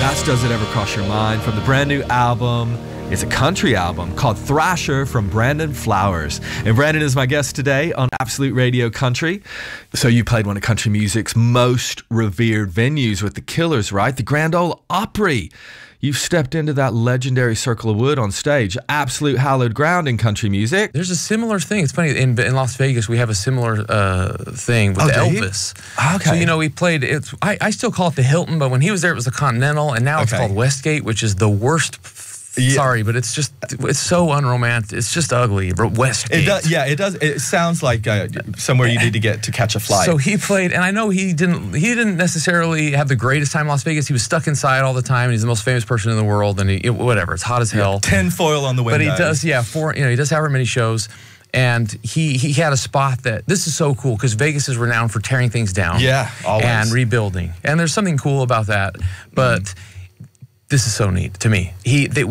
That's Does It Ever Cross Your Mind from the brand new album. It's a country album called Thrasher from Brandon Flowers. And Brandon is my guest today on Absolute Radio Country. So you played one of country music's most revered venues with the Killers, right? The Grand Ole Opry. You've stepped into that legendary Circle of Wood on stage. Absolute hallowed ground in country music. There's a similar thing. It's funny, in Las Vegas, we have a similar thing with Elvis. Okay. So, we played, I still call it the Hilton, but when he was there, it was the Continental, and now it's called Westgate, which is the worst. Sorry, but it's so unromantic. It's just ugly. Westgate. It does. It sounds like somewhere you need to get to catch a flight. So he played, and I know he didn't necessarily have the greatest time in Las Vegas. He was stuck inside all the time, and he's the most famous person in the world, and whatever. It's hot as hell. Tinfoil on the window. But he does, he does however many shows. And he had a spot that, this is so cool, because Vegas is renowned for tearing things down. Yeah, always. And rebuilding. And there's something cool about that. But this is so neat to me.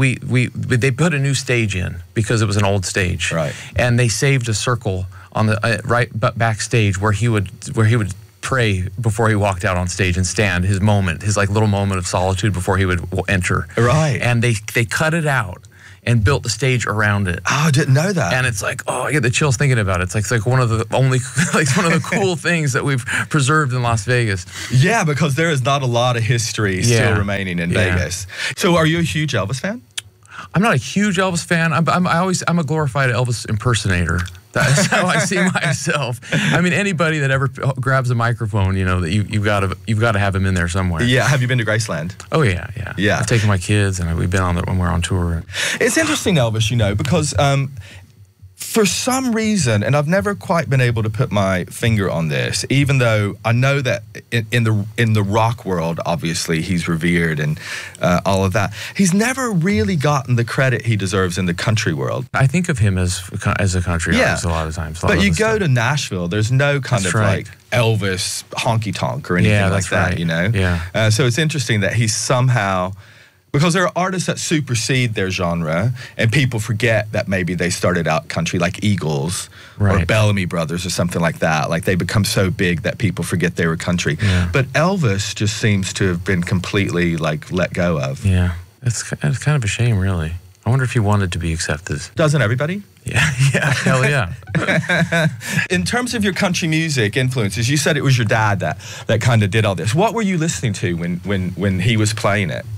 They put a new stage in because it was an old stage. Right. And they saved a circle on the right backstage where he would pray before he walked out on stage and stand his little moment of solitude before he would enter. Right. And they cut it out and built the stage around it. Oh, I didn't know that. And it's like, I get the chills thinking about it. It's like one of the only, one of the cool things that we've preserved in Las Vegas. Yeah, because there is not a lot of history still remaining in Vegas. So are you a huge Elvis fan? I'm not a huge Elvis fan. I'm a glorified Elvis impersonator. That's how I see myself. I mean, anybody that ever grabs a microphone, that you've got to have him in there somewhere. Yeah. Have you been to Graceland? Oh yeah. I've taken my kids, and we've been on when we're on tour. It's interesting, Elvis, because for some reason, and I've never quite been able to put my finger on this, even though I know that in the rock world, obviously he's revered and all of that, he's never really gotten the credit he deserves in the country world. I think of him as a country artist a lot of times. But you go to Nashville, there's no kind of like Elvis honky tonk or anything like that, Yeah. So it's interesting that he's somehow. Because there are artists that supersede their genre, and people forget that maybe they started out country, like Eagles or Bellamy Brothers or something like that. Like, they become so big that people forget they were country. Yeah. But Elvis just seems to have been completely, let go of. Yeah, it's kind of a shame, really. I wonder if he wanted to be accepted. Doesn't everybody? Yeah, hell yeah. In terms of your country music influences, you said it was your dad that kind of did all this. What were you listening to when he was playing it?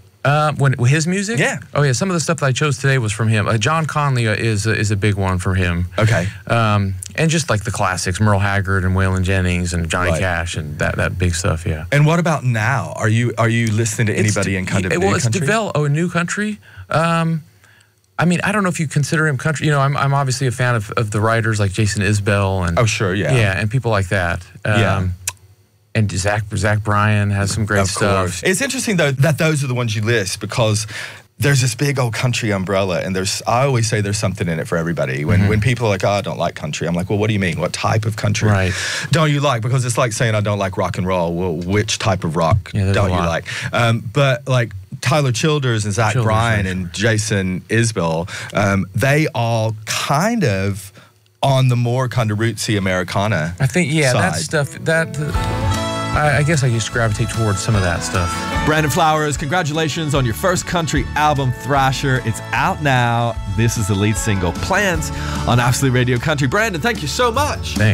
His music? Yeah. Oh yeah, some of the stuff that I chose today was from him. John Conley is a big one for him. Okay. And just like the classics, Merle Haggard and Waylon Jennings and Johnny Cash and that big stuff, yeah. And what about now? Are you listening to anybody in kind of new country? It's developed. Oh, a new country? I mean, I don't know if you consider him country. I'm obviously a fan of the writers like Jason Isbell and yeah, and people like that. And Zach Bryan has some great stuff. It's interesting, though, that those are the ones you list, because there's this big old country umbrella, and I always say there's something in it for everybody. When people are like, I don't like country, I'm like, well, what do you mean? What type of country don't you like? Because it's like saying I don't like rock and roll. Well, which type of rock don't you like? But like Tyler Childers and Zach Bryan and Jason Isbell, they all kind of on the more kind of rootsy Americana I think, side. That stuff, I guess I used to gravitate towards some of that stuff. Brandon Flowers, congratulations on your first country album, Thrasher. It's out now. This is the lead single, Plans, on Absolute Radio Country. Brandon, thank you so much. Thanks.